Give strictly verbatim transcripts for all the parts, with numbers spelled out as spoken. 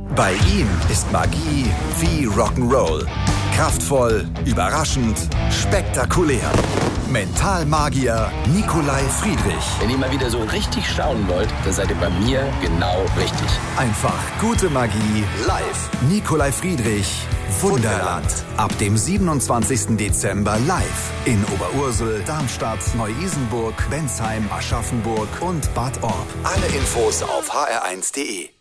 Bei ihm ist Magie wie Rock'n'Roll. Kraftvoll, überraschend, spektakulär. Mentalmagier Nikolai Friedrich. Wenn ihr mal wieder so richtig staunen wollt, dann seid ihr bei mir genau richtig. Einfach gute Magie live. Nikolai Friedrich, Wunderland. Ab dem siebenundzwanzigsten Dezember live in Oberursel, Darmstadt, Neu-Isenburg, Bensheim, Aschaffenburg und Bad Orb. Alle Infos auf h r eins punkt d e.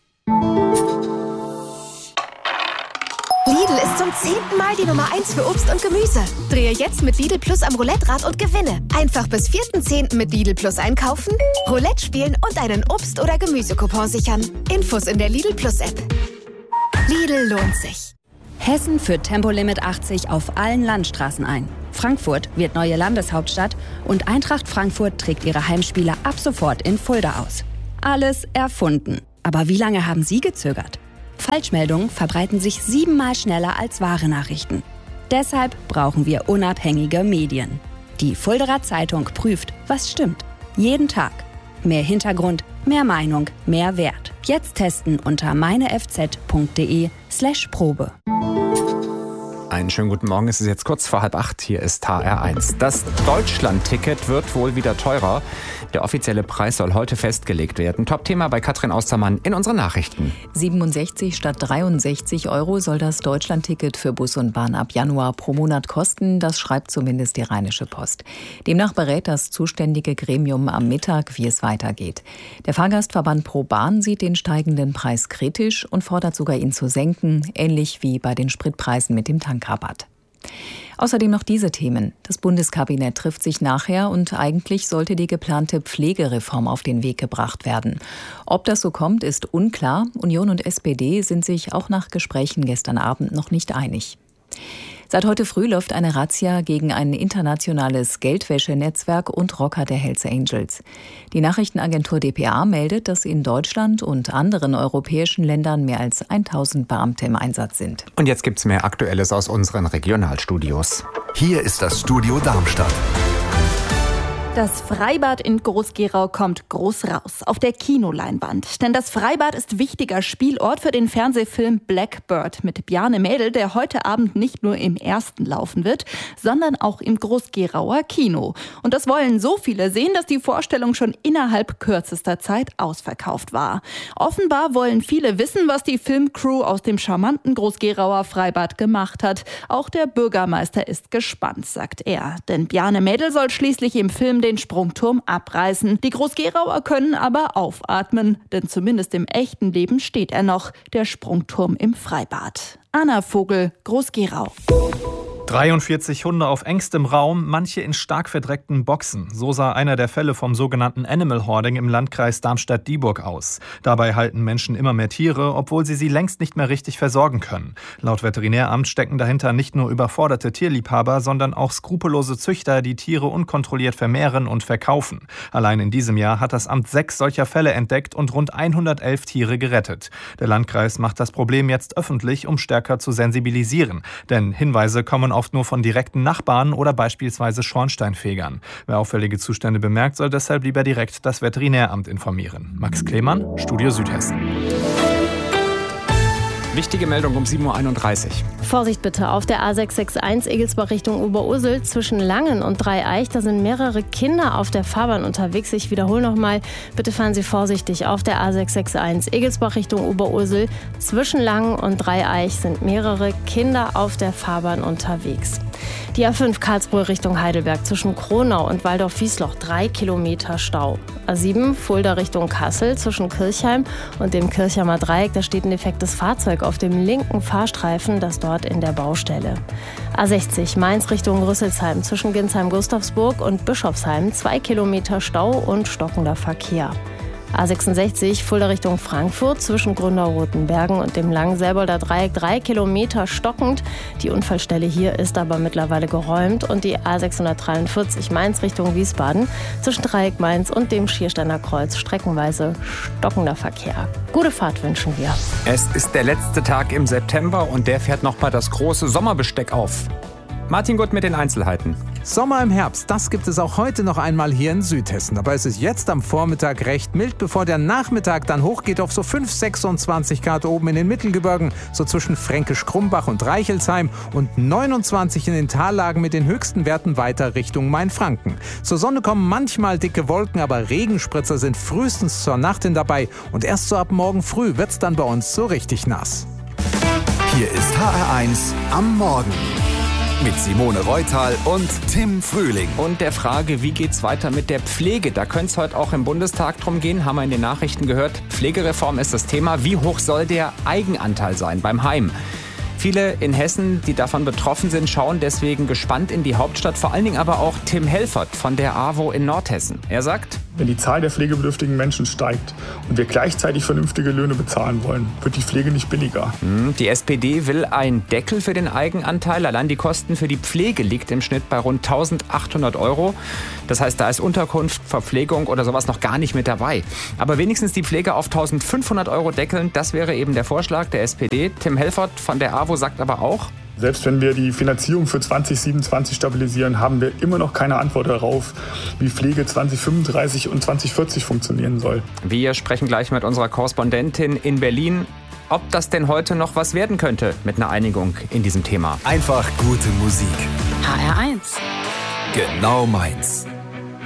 Lidl ist zum zehnten Mal die Nummer eins für Obst und Gemüse. Drehe jetzt mit Lidl Plus am Roulette-Rad und gewinne. Einfach bis vierten zehnten mit Lidl Plus einkaufen, Roulette spielen und einen Obst- oder Gemüsecoupon sichern. Infos in der Lidl Plus App. Lidl lohnt sich. Hessen führt Tempolimit achtzig auf allen Landstraßen ein. Frankfurt wird neue Landeshauptstadt und Eintracht Frankfurt trägt ihre Heimspiele ab sofort in Fulda aus. Alles erfunden. Aber wie lange haben Sie gezögert? Falschmeldungen verbreiten sich siebenmal schneller als wahre Nachrichten. Deshalb brauchen wir unabhängige Medien. Die Fuldaer Zeitung prüft, was stimmt. Jeden Tag. Mehr Hintergrund, mehr Meinung, mehr Wert. Jetzt testen unter meinefz.de slash Probe. Einen schönen guten Morgen, es ist jetzt kurz vor halb acht, hier ist H R eins. Das Deutschland-Ticket wird wohl wieder teurer. Der offizielle Preis soll heute festgelegt werden. Top-Thema bei Katrin Austermann in unseren Nachrichten. siebenundsechzig statt dreiundsechzig Euro soll das Deutschland-Ticket für Bus und Bahn ab Januar pro Monat kosten. Das schreibt zumindest die Rheinische Post. Demnach berät das zuständige Gremium am Mittag, wie es weitergeht. Der Fahrgastverband Pro Bahn sieht den steigenden Preis kritisch und fordert sogar, ihn zu senken, ähnlich wie bei den Spritpreisen mit dem Tankrabatt. Außerdem noch diese Themen. Das Bundeskabinett trifft sich nachher und eigentlich sollte die geplante Pflegereform auf den Weg gebracht werden. Ob das so kommt, ist unklar. Union und S P D sind sich auch nach Gesprächen gestern Abend noch nicht einig. Seit heute früh läuft eine Razzia gegen ein internationales Geldwäschenetzwerk und Rocker der Hells Angels. Die Nachrichtenagentur d p a meldet, dass in Deutschland und anderen europäischen Ländern mehr als tausend Beamte im Einsatz sind. Und jetzt gibt's mehr Aktuelles aus unseren Regionalstudios. Hier ist das Studio Darmstadt. Das Freibad in Groß-Gerau kommt groß raus auf der Kinoleinwand. Denn das Freibad ist wichtiger Spielort für den Fernsehfilm Blackbird mit Bjarne Mädel, der heute Abend nicht nur im ersten laufen wird, sondern auch im Groß-Gerauer Kino. Und das wollen so viele sehen, dass die Vorstellung schon innerhalb kürzester Zeit ausverkauft war. Offenbar wollen viele wissen, was die Filmcrew aus dem charmanten Groß-Gerauer Freibad gemacht hat. Auch der Bürgermeister ist gespannt, sagt er. Denn Bjarne Mädel soll schließlich im Film den Sprungturm abreißen. Die Groß-Gerauer können aber aufatmen, denn zumindest im echten Leben steht er noch, der Sprungturm im Freibad. Anna Vogel, Groß-Gerau. dreiundvierzig Hunde auf engstem Raum, manche in stark verdreckten Boxen. So sah einer der Fälle vom sogenannten Animal Hoarding im Landkreis Darmstadt-Dieburg aus. Dabei halten Menschen immer mehr Tiere, obwohl sie sie längst nicht mehr richtig versorgen können. Laut Veterinäramt stecken dahinter nicht nur überforderte Tierliebhaber, sondern auch skrupellose Züchter, die Tiere unkontrolliert vermehren und verkaufen. Allein in diesem Jahr hat das Amt sechs solcher Fälle entdeckt und rund hundertelf Tiere gerettet. Der Landkreis macht das Problem jetzt öffentlich, um stärker zu sensibilisieren. Denn Hinweise kommen oft nur von direkten Nachbarn oder beispielsweise Schornsteinfegern. Wer auffällige Zustände bemerkt, soll deshalb lieber direkt das Veterinäramt informieren. Max Klemann, Studio Südhessen. Wichtige Meldung um sieben Uhr einunddreißig. Vorsicht bitte auf der A sechs sechs eins Egelsbach Richtung Oberursel zwischen Langen und Dreieich. Da sind mehrere Kinder auf der Fahrbahn unterwegs. Ich wiederhole nochmal, bitte fahren Sie vorsichtig auf der A sechs sechs eins Egelsbach Richtung Oberursel. Zwischen Langen und Dreieich sind mehrere Kinder auf der Fahrbahn unterwegs. Die A fünf Karlsruhe Richtung Heidelberg zwischen Kronau und Waldorf-Wiesloch drei Kilometer Stau. A sieben Fulda Richtung Kassel zwischen Kirchheim und dem Kirchheimer Dreieck. Da steht ein defektes Fahrzeug auf dem linken Fahrstreifen, das dort in der Baustelle. A sechzig Mainz Richtung Rüsselsheim zwischen Ginsheim-Gustavsburg und Bischofsheim zwei Kilometer Stau und stockender Verkehr. A sechsundsechzig Fulda Richtung Frankfurt zwischen Grünau-Rotenbergen und dem Langenselbolder Dreieck drei Kilometer stockend. Die Unfallstelle hier ist aber mittlerweile geräumt. Und die A sechshundertdreiundvierzig Mainz Richtung Wiesbaden zwischen Dreieck Mainz und dem Schiersteiner Kreuz streckenweise stockender Verkehr. Gute Fahrt wünschen wir. Es ist der letzte Tag im September und der fährt nochmal das große Sommerbesteck auf. Martin Gutt mit den Einzelheiten. Sommer im Herbst, das gibt es auch heute noch einmal hier in Südhessen. Dabei ist es jetzt am Vormittag recht mild, bevor der Nachmittag dann hochgeht auf so fünf, sechsundzwanzig Grad oben in den Mittelgebirgen, so zwischen Fränkisch-Krumbach und Reichelsheim und neunundzwanzig in den Tallagen mit den höchsten Werten weiter Richtung Mainfranken. Zur Sonne kommen manchmal dicke Wolken, aber Regenspritzer sind frühestens zur Nacht hin dabei und erst so ab morgen früh wird's dann bei uns so richtig nass. Hier ist H R eins am Morgen. Mit Simone Reutal und Tim Frühling. Und der Frage, wie geht's weiter mit der Pflege? Da könnte es heute auch im Bundestag drum gehen, haben wir in den Nachrichten gehört. Pflegereform ist das Thema. Wie hoch soll der Eigenanteil sein beim Heim? Viele in Hessen, die davon betroffen sind, schauen deswegen gespannt in die Hauptstadt. Vor allen Dingen aber auch Tim Helfert von der A W O in Nordhessen. Er sagt: Wenn die Zahl der pflegebedürftigen Menschen steigt und wir gleichzeitig vernünftige Löhne bezahlen wollen, wird die Pflege nicht billiger. Die S P D will einen Deckel für den Eigenanteil. Allein die Kosten für die Pflege liegt im Schnitt bei rund eintausendachthundert Euro. Das heißt, da ist Unterkunft, Verpflegung oder sowas noch gar nicht mit dabei. Aber wenigstens die Pflege auf eintausendfünfhundert Euro deckeln, das wäre eben der Vorschlag der S P D. Tim Helfert von der A W O sagt aber auch: Selbst wenn wir die Finanzierung für zwanzig siebenundzwanzig stabilisieren, haben wir immer noch keine Antwort darauf, wie Pflege zwanzig fünfunddreißig und zwanzig vierzig funktionieren soll. Wir sprechen gleich mit unserer Korrespondentin in Berlin, ob das denn heute noch was werden könnte mit einer Einigung in diesem Thema. Einfach gute Musik. H R eins. Genau meins.